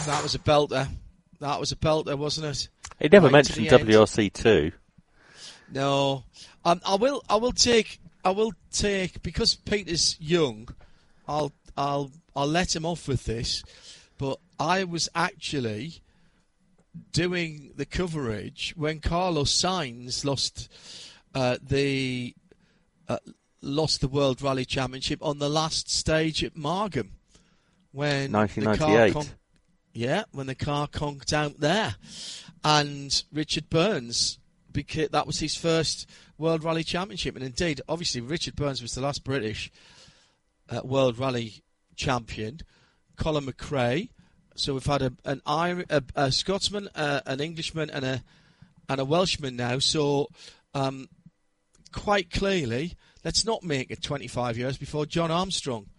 That was a belter. That was a belter, wasn't it? He never mentioned WRC 2. No. I will take because Peter's young. I'll let him off with this, but I was actually doing the coverage when Carlos Sainz lost the World Rally Championship on the last stage at Margam when 1998. When the car conked out there, and Richard Burns that was his first World Rally Championship, and indeed, obviously, Richard Burns was the last British World Rally champion. Colin McRae. So we've had a Scotsman, an Englishman, and a Welshman now. So quite clearly, let's not make it 25 years before John Armstrong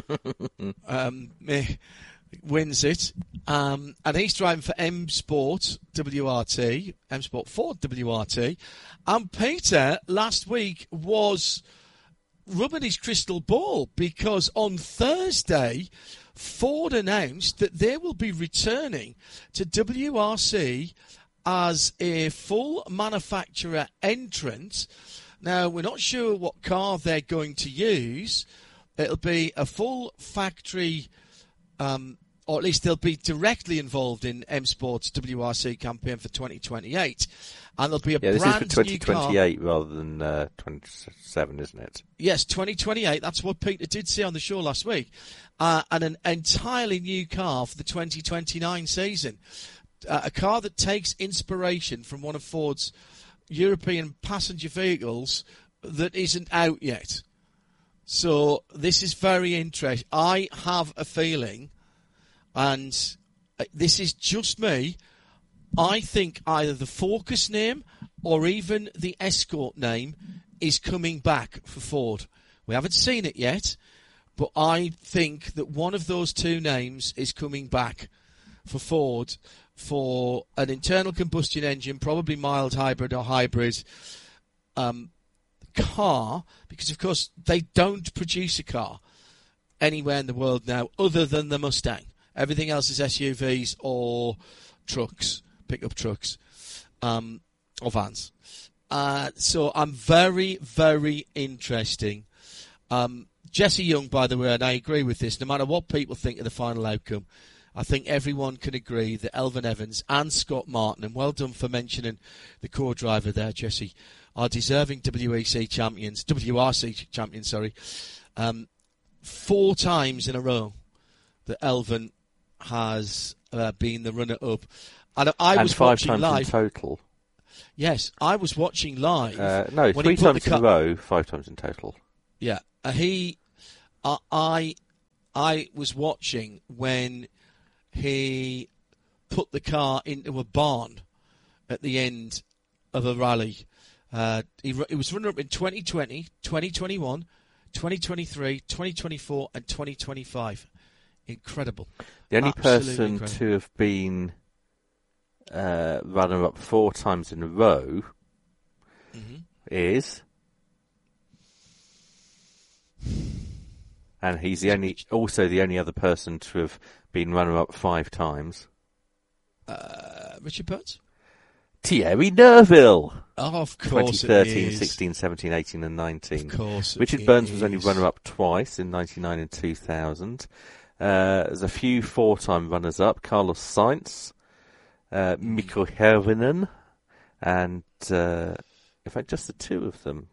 wins it. And he's driving for M Sport WRT, M Sport Ford WRT. And Peter last week was rubbing his crystal ball because on Thursday, Ford announced that they will be returning to WRC as a full manufacturer entrant. Now, we're not sure what car they're going to use. It'll be a full factory, or at least they'll be directly involved in M Sport's WRC campaign for 2028. And there'll be a brand new car. This is for 2028 rather than 27, isn't it? Yes, 2028. That's what Peter did say on the show last week. And an entirely new car for the 2029 season. A car that takes inspiration from one of Ford's European passenger vehicles that isn't out yet. So this is very interesting. I have a feeling, and this is just me, I think either the Focus name or even the Escort name is coming back for Ford. We haven't seen it yet, but I think that one of those two names is coming back for Ford for an internal combustion engine, probably mild hybrid or hybrid car, because of course they don't produce a car anywhere in the world now other than the Mustang. Everything else is SUVs or trucks, pickup trucks, or vans. So I'm very, very interesting. Jesse Young, by the way, and I agree with this, no matter what people think of the final outcome, I think everyone can agree that Elfyn Evans and Scott Martin, and well done for mentioning the co-driver there, Jesse, are deserving WRC champions, 4 times in a row that Elfyn has been the runner-up. And I was 5 watching times live. in total. Yes, I was watching live. No, 3 times in a row, 5 times in total. Yeah, I was watching when he put the car into a barn at the end of a rally. He was runner-up in 2020, 2021, 2023, 2024, and 2025. Incredible. The only Absolutely person incredible. to have been runner-up 4 times in a row is... And he's also the only other person to have been runner-up 5 times. Richard Burns? Thierry Neuville. Oh, of course 2013, it is. 16, 17, 18 and 19. Of course Richard Burns was only runner-up twice in 99 and 2000. There's a few 4-time runners-up. Carlos Sainz, Mikko Hirvonen, and in fact just the 2 of them.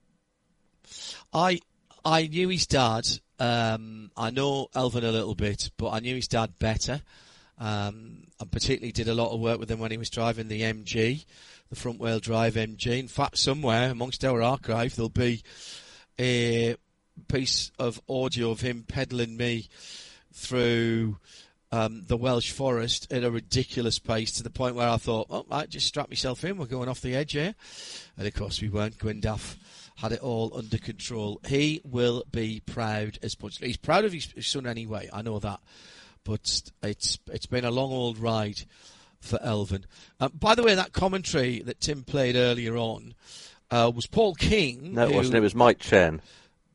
I knew his dad. I know Elfyn a little bit, but I knew his dad better. I particularly did a lot of work with him when he was driving the MG, the front-wheel drive MG. In fact, somewhere amongst our archive, there'll be a piece of audio of him pedalling me through the Welsh Forest at a ridiculous pace, to the point where I thought, oh, I just strap myself in, we're going off the edge here. And of course we weren't. Gwyndaf had it all under control. He will be proud as much. He's proud of his son anyway, I know that. But it's been a long old ride for Elfyn. By the way, that commentary that Tim played earlier on was Paul King. No, it wasn't. It was Mike Chen.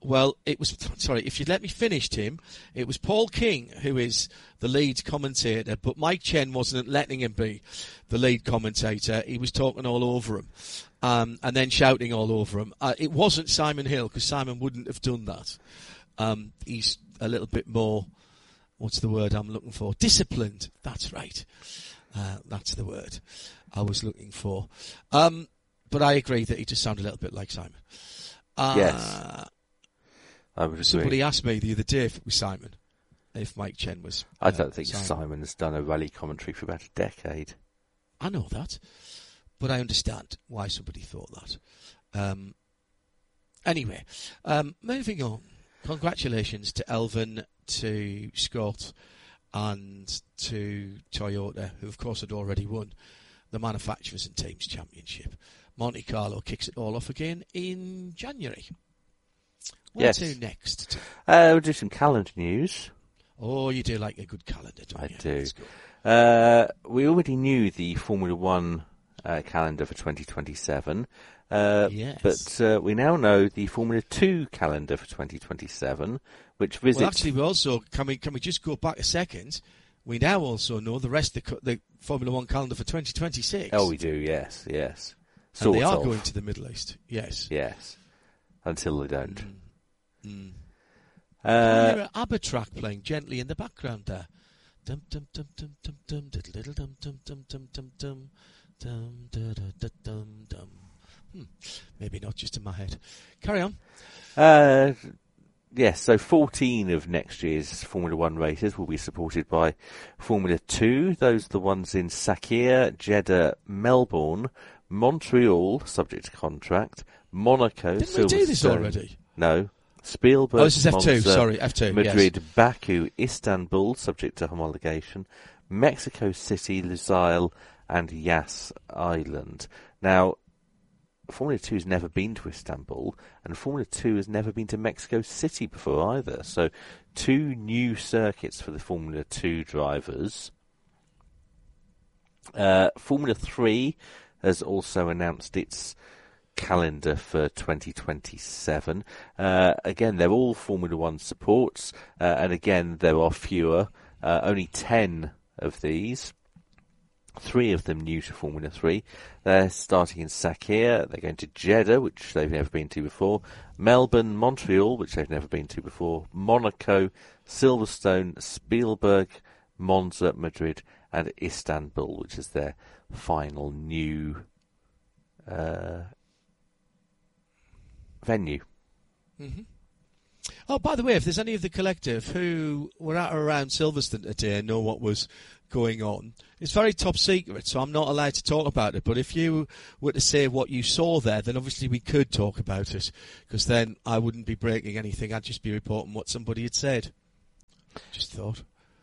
Well, it was, sorry, if you'd let me finish, Tim, it was Paul King who is the lead commentator, but Mike Chen wasn't letting him be the lead commentator. He was talking all over him, and then shouting all over him. It wasn't Simon Hill, because Simon wouldn't have done that. He's a little bit more, what's the word I'm looking for? Disciplined. That's right. That's the word I was looking for. But I agree that he just sounded a little bit like Simon. Yes. I would agree. Somebody asked me the other day if it was Simon, if Mike Chen was. I don't think Simon has done a rally commentary for about a decade. I know that, but I understand why somebody thought that. Anyway, moving on. Congratulations to Elvin, to Scott, and to Toyota, who of course had already won the Manufacturers and Teams Championship. Monte Carlo kicks it all off again in January. Where to next? We'll do some calendar news. Oh, you do like a good calendar, don't you? I do. We already knew the Formula One calendar for 2027. Yes. But we now know the Formula 2 calendar for 2027, which visits... Well, actually, we also... Can we just go back a second? We now also know the rest of the Formula 1 calendar for 2026. Oh, we do, yes. And they are going to the Middle East, yes. Yes, until they don't. Can you hear an ABBA track playing gently in the background there? Dum dum dum dum dum dum diddle dum dum dum dum dum dum dum dum dum dum. Maybe not, just in my head. Carry on. Yes, so 14 of next year's Formula 1 races will be supported by Formula 2. Those are the ones in Sakhir, Jeddah, Melbourne, Montreal, subject to contract, Monaco, Didn't we do this already? No. Spielberg, this is F2, Monza, sorry, F2, Madrid, yes. Baku, Istanbul, subject to homologation, Mexico City, Lusail, and Yas Island. Now, Formula 2 has never been to Istanbul, and Formula 2 has never been to Mexico City before either. So, 2 new circuits for the Formula 2 drivers. Formula 3 has also announced its calendar for 2027. Again, they're all Formula 1 supports, and again, there are fewer, only 10 of these. 3 of them new to Formula 3. They're starting in Sakhir, they're going to Jeddah, which they've never been to before, Melbourne, Montreal, which they've never been to before, Monaco, Silverstone, Spielberg, Monza, Madrid, and Istanbul, which is their final new venue. Mm-hmm. Oh, by the way, if there's any of the collective who were at or around Silverstone today and know what was going on, it's very top secret, so I'm not allowed to talk about it. But if you were to say what you saw there, then obviously we could talk about it, because then I wouldn't be breaking anything. I'd just be reporting what somebody had said. Just thought.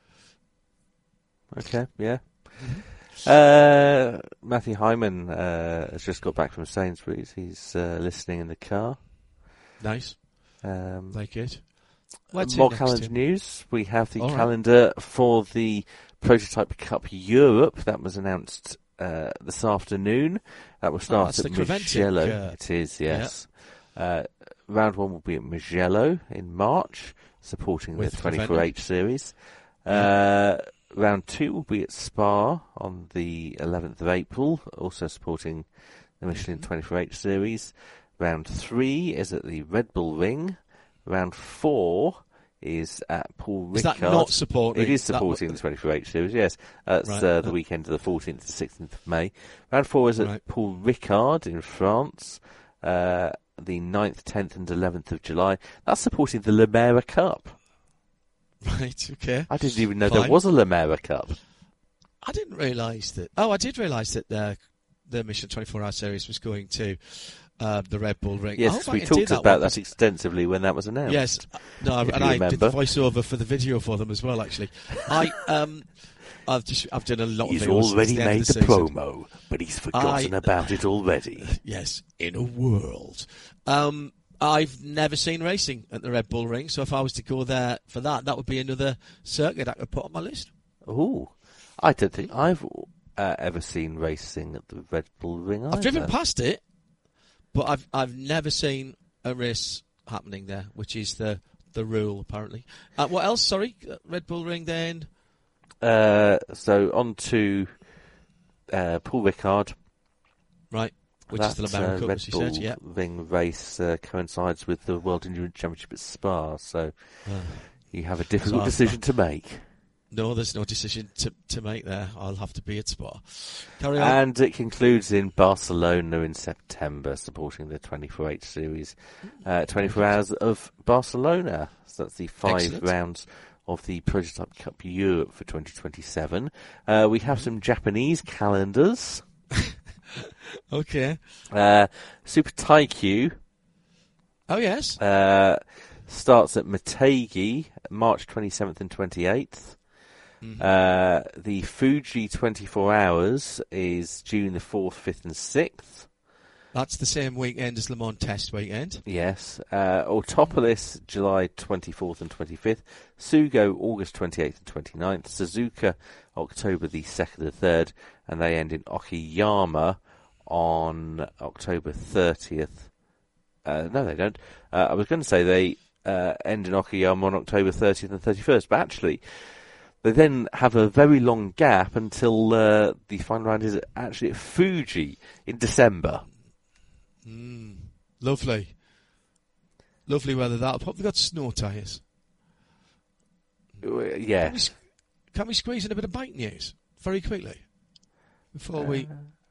Okay, yeah. Mm-hmm. Matthew Hyman has just got back from Sainsbury's. He's listening in the car. Nice. Like it. More calendar news. We have the calendar for the Prototype Cup Europe. That was announced this afternoon. That will start at Mugello. It is, yes. Yep. Round 1 will be at Mugello in March, supporting the 24H series. Round 2 will be at Spa on the 11th of April, also supporting the Michelin 24H series. Round 3 is at the Red Bull Ring. Round 4 is at Paul Ricard. Is that not supporting? It is supporting the 24H series, yes. That's the weekend of the 14th to 16th of May. Round 4 is at Paul Ricard in France, the 9th, 10th and 11th of July. That's supporting the Le Maire Cup. Right, okay. I didn't even know there was a Le Maire Cup. I didn't realise that. Oh, I did realise that the Michelin 24-hour series was going to the Red Bull Ring. Yes, we talked about that extensively when that was announced. Yes, no, and I did the voiceover for the video for them as well. Actually, I've done a lot. He's of already made the promo, but he's forgotten about it already. Yes, in a world. I've never seen racing at the Red Bull Ring, so if I was to go there for that, that would be another circuit I could put on my list. Oh, I don't think I've ever seen racing at the Red Bull Ring either. I've driven past it, but I've never seen a race happening there, which is the rule apparently. What else? Sorry, Red Bull Ring then. So on to Paul Ricard. Right. Which is the American Cup, Red as you Bull said, yeah. Ring race coincides with the World Endurance Championship at Spa, so you have a difficult decision to make. No, there's no decision to make there. I'll have to be at Spa. Carry on. And it concludes in Barcelona in September, supporting the 24H series. 24 Hours of Barcelona. So that's the 5 rounds of the Prototype Cup Europe for 2027. We have some Japanese calendars. Okay. Super Taikyu. Oh, yes. Starts at Motegi, March 27th and 28th. The Fuji 24 Hours is June the 4th, 5th and 6th. That's the same weekend as Le Mans Test weekend. Yes. Autopolis, July 24th and 25th. Sugo, August 28th and 29th. Suzuka, October the 2nd and 3rd. And they end in Okayama on October 30th. No, they don't. I was going to say they end in Okayama on October 30th and 31st, but actually they then have a very long gap until the final round is actually at Fuji in December. Lovely. Lovely weather. That'll probably got snow tyres. Yeah. Can we squeeze in a bit of bike news very quickly before we?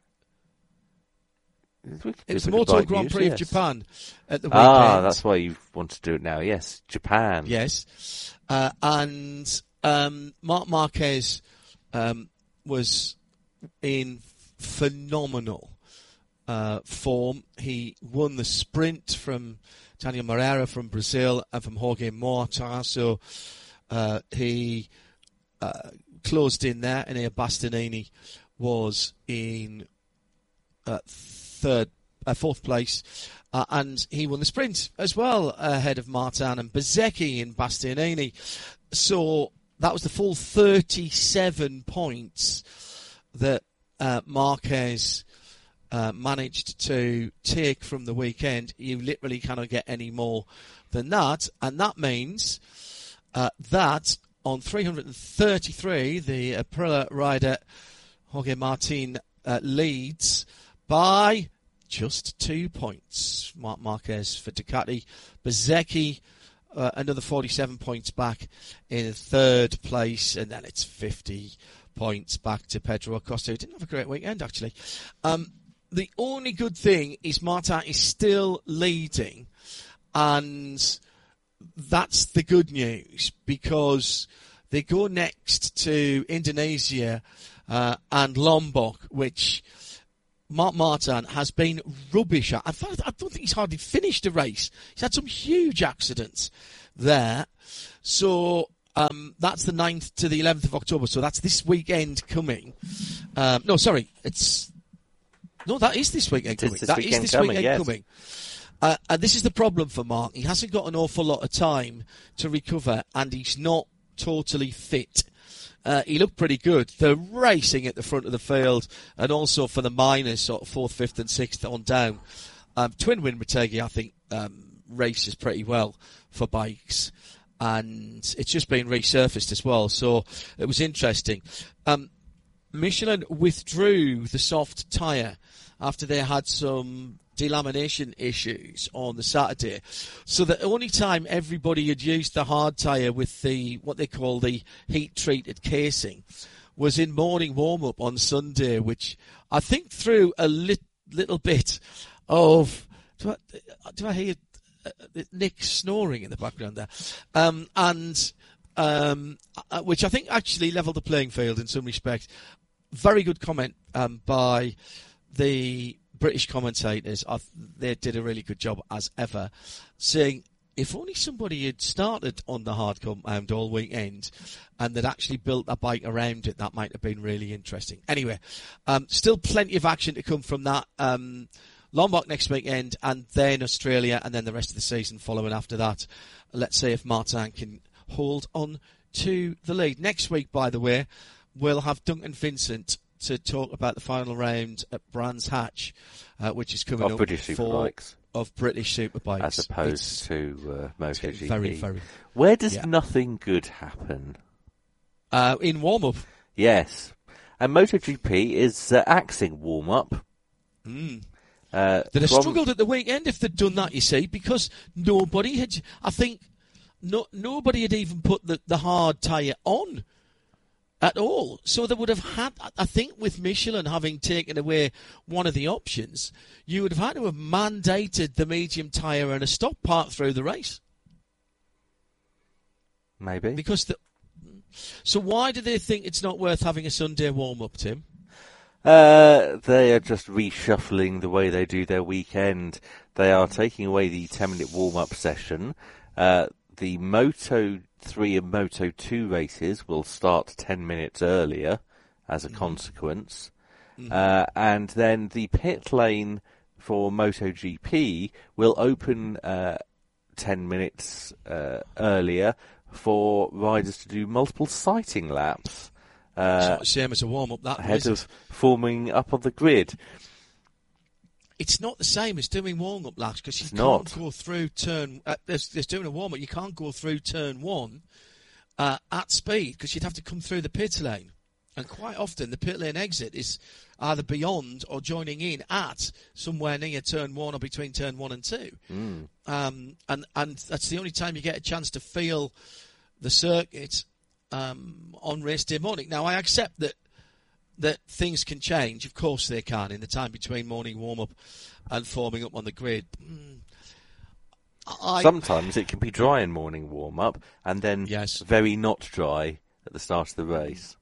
It was the Moto Grand Prix of Japan at the weekend. That's why you want to do it now. Yes, Japan. Yes, and Marc Marquez was in phenomenal form. He won the sprint from Daniel Moreira from Brazil and from Jorge Morta. So he closed in there, and Bastianini was in fourth place, and he won the sprint as well ahead of Martin and Bezzecchi and Bastianini. So that was the full 37 points that Marquez managed to take from the weekend. You literally cannot get any more than that, and that means that on 333, the Aprilia rider Jorge Martin leads by just 2 points. Marc Marquez for Ducati. Bezzecchi, another 47 points back in third place, and then it's 50 points back to Pedro Acosta, who didn't have a great weekend, actually. The only good thing is Martin is still leading, and that's the good news, because they go next to Indonesia and Lombok, which Marc Martin has been rubbish at. In fact, I don't think he's hardly finished a race. He's had some huge accidents there. So that's the 9th to the 11th of October. So that's this weekend coming. That is this weekend coming. That is this weekend coming. And this is the problem for Marc. He hasn't got an awful lot of time to recover, and he's not totally fit. He looked pretty good. The racing at the front of the field, and also for the minors, sort of 4th, 5th and 6th on down. Twin Win Motegi, I think, races pretty well for bikes. And it's just been resurfaced as well, so it was interesting. Michelin withdrew the soft tyre after they had some delamination issues on the Saturday. So the only time everybody had used the hard tyre with the what they call the heat-treated casing was in morning warm-up on Sunday, which I think threw a little bit of... Do I hear Nick snoring in the background there? Which I think actually levelled the playing field in some respect. Very good comment by the British commentators. They did a really good job as ever, saying if only somebody had started on the hard compound all weekend and they'd actually built a bike around it, that might have been really interesting. Anyway, still plenty of action to come from that. Lombok next weekend, and then Australia, and then the rest of the season following after that. Let's see if Martin can hold on to the lead. Next week, by the way, we'll have Duncan Vincent to talk about the final round at Brands Hatch, which is coming up British for Superbikes. of British superbikes. As opposed to MotoGP. Very, very. Where does nothing good happen? In warm-up. Yes. And MotoGP is axing warm-up. They'd have struggled at the weekend if they'd done that, you see, because nobody had... I think nobody had even put the hard tyre on at all. So they would have had... I think with Michelin having taken away one of the options, you would have had to have mandated the medium tyre and a stop part through the race. Maybe. Because So why do they think it's not worth having a Sunday warm-up, Tim? They are just reshuffling the way they do their weekend. They are taking away the 10-minute warm-up session. The Moto 3 and Moto 2 races will start 10 minutes earlier as a consequence. And then the pit lane for MotoGP will open 10 minutes earlier for riders to do multiple sighting laps. It's not the same as a warm-up, that ahead of forming up on the grid. It's not the same as doing warm-up laps because you can't go through turn... there's doing a warm-up, you can't go through turn 1 at speed because you'd have to come through the pit lane. And quite often the pit lane exit is either beyond or joining in at somewhere near turn 1 or between turn 1 and 2. And that's the only time you get a chance to feel the circuit on race day morning. Now, I accept that things can change. Of course they can in the time between morning warm-up and forming up on the grid. Sometimes it can be dry in morning warm-up and then very not dry at the start of the race.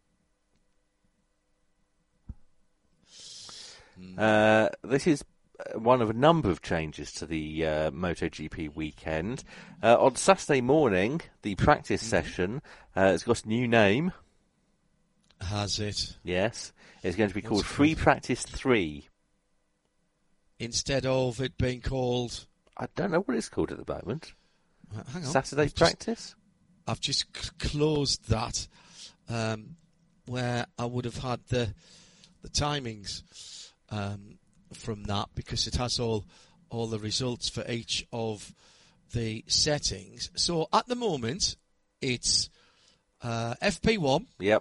This is one of a number of changes to the MotoGP weekend. On Saturday morning, the practice session has got a new name. Has it? Yes. It's going to be called Free Practice 3. Instead of it being called... I don't know what it's called at the moment. Hang on. Saturday practice? I've just closed that where I would have had the timings from that because it has all the results for each of the settings. So at the moment, it's FP1. Yep.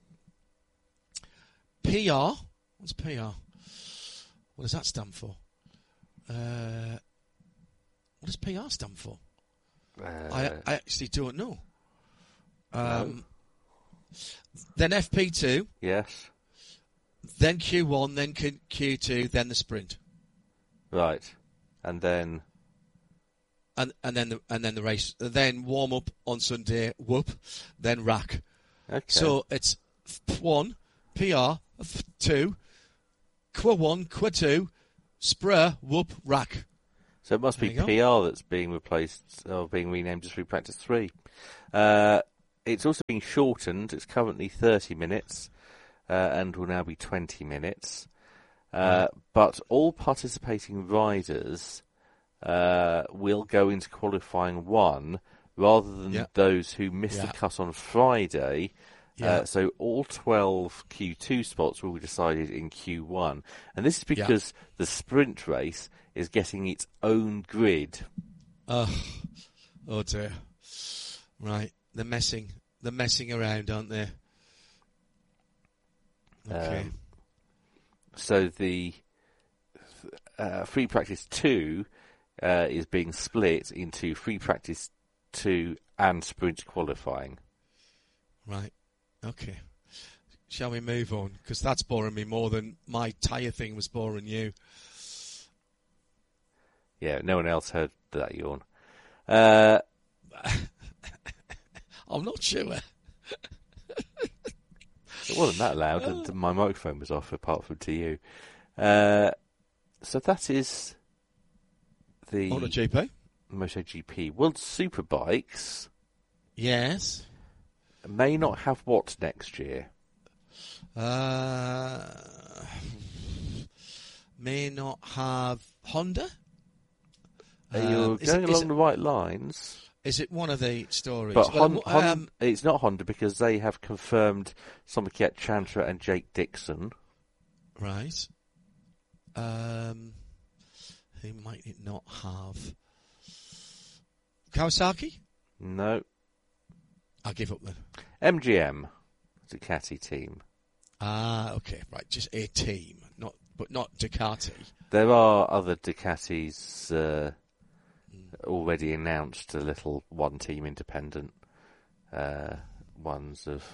PR. What's PR? What does that stand for? What does PR stand for? I actually don't know. Then FP2. Yes. Then Q1, then Q2, then the sprint. Right. And then and then the race. Then warm up on Sunday, whoop, then rack. Okay. So it's F1, PR, F2, Q1, Q2, Spur, whoop, rack. So it must be PR that's being replaced or being renamed as Free Practice 3. It's also being shortened. It's currently 30 minutes and will now be 20 minutes. But all participating riders will go into qualifying 1 rather than those who missed the cut on Friday. So all 12 Q2 spots will be decided in Q1. And this is because the sprint race is getting its own grid. Oh dear. Right. They're messing around, aren't they? Okay. So the Free Practice 2 is being split into Free Practice 2 and sprint qualifying. Right. Okay. Shall we move on? Because that's boring me more than my tyre thing was boring you. Yeah, no one else heard that yawn. I'm not sure. It wasn't that loud, and my microphone was off, apart from to you. So that is the MotoGP. World Superbikes. Yes. May not have what next year? May not have Honda. You're going along the right lines. Is it one of the stories? But it's not Honda because they have confirmed Sommiket Chantra and Jake Dixon. Right. Who might it not have? Kawasaki? No. I'll give up then. MGM, Ducati team. Ah, okay, right. Just a team, but not Ducati. There are other Ducatis already announced, a little one-team independent ones of...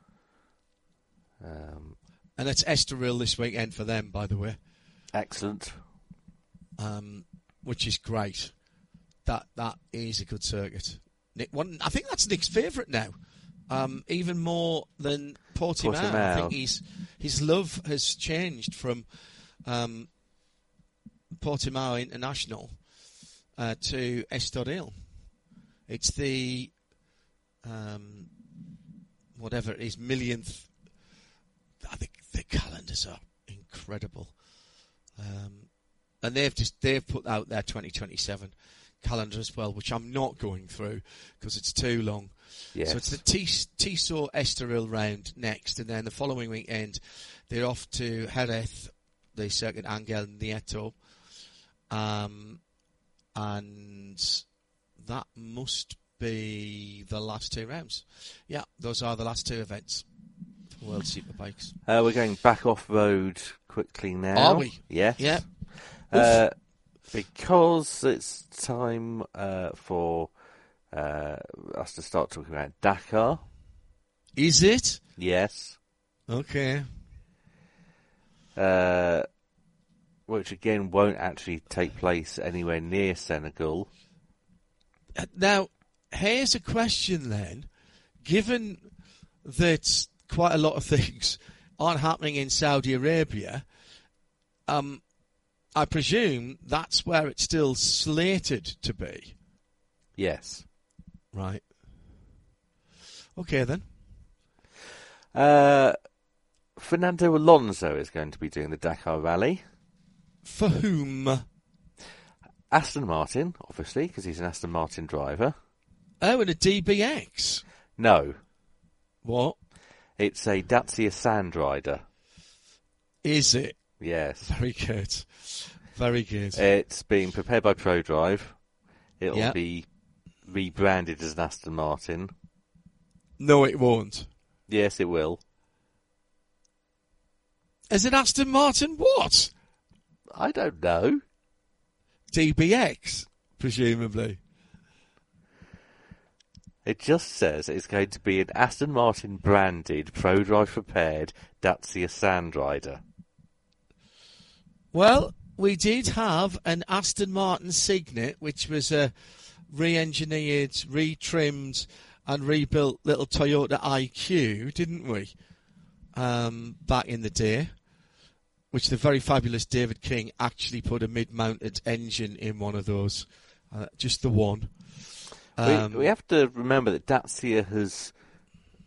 And it's Estoril this weekend for them, by the way. Excellent. Which is great. That is a good circuit. I think that's Nick's favourite now. Even more than Portimao. I think his love has changed from Portimao International to Estoril. It's the whatever it is, millionth. I think the calendars are incredible, and they've put out their 2027 calendar as well, which I'm not going through because it's too long. Yes. So it's the Tissot Estoril round next, and then the following weekend they're off to Jerez, the Circuit Ángel Nieto, and that must be the last two rounds. Yeah, those are the last two events for World Superbikes. We're going back off-road quickly now. Are we? Yes. Yeah. Because it's time for us to start talking about Dakar. Is it? Yes. Okay. Which again won't actually take place anywhere near Senegal. Now, here's a question then. Given that quite a lot of things aren't happening in Saudi Arabia, I presume that's where it's still slated to be. Yes. Right. Okay, then. Fernando Alonso is going to be doing the Dakar Rally. For whom? Aston Martin, obviously, because he's an Aston Martin driver. Oh, and a DBX. No. What? It's a Dacia Sandrider. Is it? Yes. Very good. Very good. It's being prepared by ProDrive. It'll be rebranded as an Aston Martin. No, it won't. Yes, it will. As an Aston Martin what? I don't know. DBX, presumably. It just says it's going to be an Aston Martin branded, ProDrive prepared Dacia Sandrider. Well, we did have an Aston Martin Signet, which was a re-engineered, retrimmed and rebuilt little Toyota IQ, didn't we? Back in the day, which the very fabulous David King actually put a mid-mounted engine in one of those. Just the one. We have to remember that Dacia has